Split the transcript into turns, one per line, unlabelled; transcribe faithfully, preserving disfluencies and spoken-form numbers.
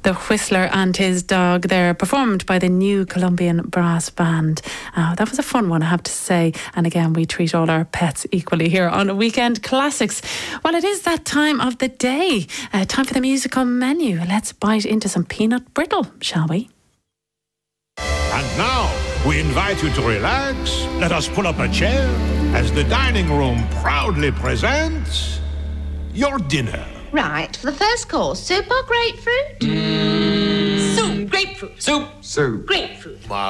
The Whistler and His Dog there, performed by the New Colombian Brass Band. Uh, that was a fun one, I have to say. And again, we treat all our pets equally here on Weekend Classics. Well, it is that time of the day. Uh, time for the musical menu. Let's bite into some peanut brittle, shall we?
And now, we invite you to relax. Let us pull up a chair as the dining room proudly presents your dinner.
Right, for the first course, soup or grapefruit?
Mm.
Soup, grapefruit.
Soup.
Soup. Grapefruit.
Well,